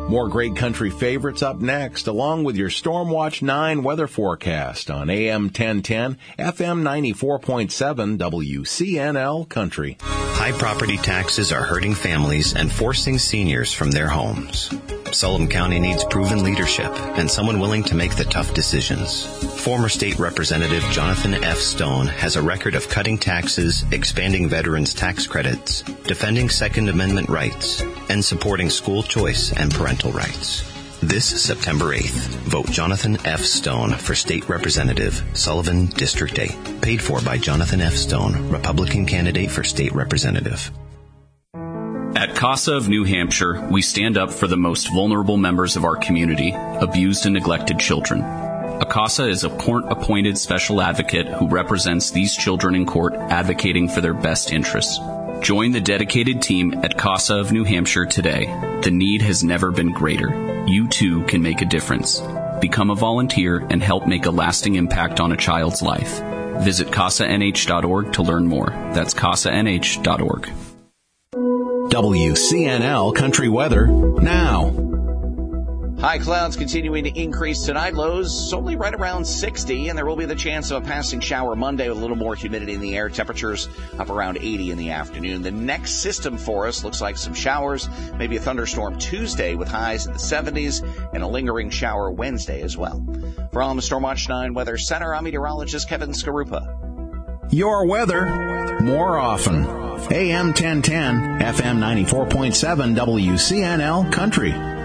More great country favorites up next, along with your Stormwatch 9 weather forecast on AM 1010, FM 94.7 WCNL Country. High property taxes are hurting families and forcing seniors from their homes. Sullivan County needs proven leadership and someone willing to make the tough decisions. Former State Representative Jonathan F. Stone has a record of cutting taxes, expanding veterans' tax credits, defending Second Amendment rights, and supporting school choice and parental rights. This September 8th, vote Jonathan F. Stone for State Representative, Sullivan District 8. Paid for by Jonathan F. Stone, Republican candidate for State Representative. At CASA of New Hampshire, we stand up for the most vulnerable members of our community, abused and neglected children. A CASA is a court-appointed special advocate who represents these children in court, advocating for their best interests. Join the dedicated team at CASA of New Hampshire today. The need has never been greater. You too can make a difference. Become a volunteer and help make a lasting impact on a child's life. Visit CASANH.org to learn more. That's CASANH.org. WCNL Country Weather now. High clouds continuing to increase tonight. Lows only right around 60, and there will be the chance of a passing shower Monday with a little more humidity in the air. Temperatures up around 80 in the afternoon. The next system for us looks like some showers, maybe a thunderstorm Tuesday with highs in the 70s, and a lingering shower Wednesday as well. For all, I'm Stormwatch 9 Weather Center, I'm meteorologist Kevin Skarupa. Your weather more often. AM 1010, FM 94.7 WCNL Country.